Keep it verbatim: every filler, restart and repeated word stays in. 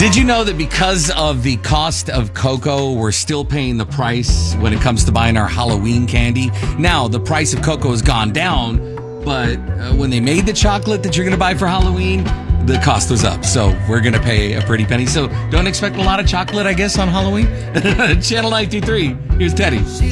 Did you know that because of the cost of cocoa, we're still paying the price when it comes to buying our Halloween candy? Now, the price of cocoa has gone down, but uh, when they made the chocolate that you're going to buy for Halloween, the cost was up. So we're going to pay a pretty penny. So don't expect a lot of chocolate, I guess, on Halloween. Channel nine two three. Here's Teddy.